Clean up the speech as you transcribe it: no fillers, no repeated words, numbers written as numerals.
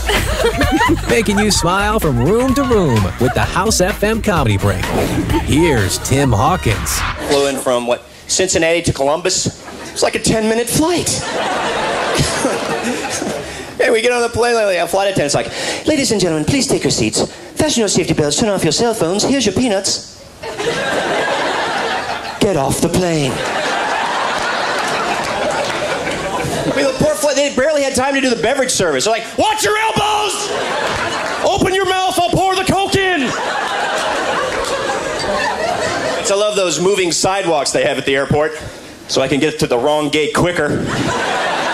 Making you smile from room to room with the House FM Comedy Break. Here's Tim Hawkins. Flew in from, Cincinnati to Columbus? It's like a 10-minute flight. And we get on the plane, a flight attendant's like, ladies and gentlemen, please take your seats. Fasten your safety belts, turn off your cell phones. Here's your peanuts. Get off the plane. The poor flight, they barely had time to do the beverage service. They're like, watch your elbows! Open your mouth, I'll pour the Coke in! I love those moving sidewalks they have at the airport, so I can get to the wrong gate quicker.